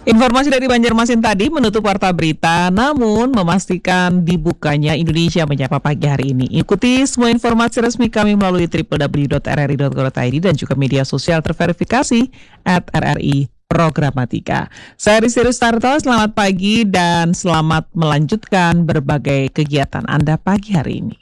Informasi dari Banjarmasin tadi menutup warta berita, namun memastikan dibukanya Indonesia menyapa pagi hari ini. Ikuti semua informasi resmi kami melalui www.rri.go.id dan juga media sosial terverifikasi @RRI Programatika. Saya Rizky Rustarto, selamat pagi dan selamat melanjutkan berbagai kegiatan Anda pagi hari ini.